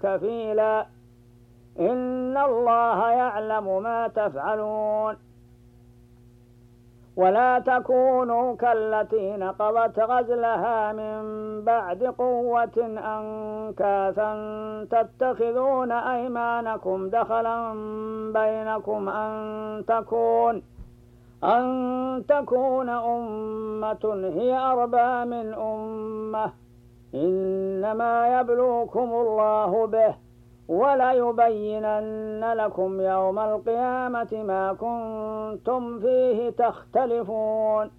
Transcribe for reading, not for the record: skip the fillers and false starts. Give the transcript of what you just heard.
كفيلا إن الله يعلم ما تفعلون ولا تكونوا كالتي نقضت غزلها من بعد قوة أنكاثا تتخذون أيمانكم دخلا بينكم أن تكون أمة هي أربى من أمة إنما يبلوكم الله به وليبينن لكم يوم القيامة ما كنتم فيه تختلفون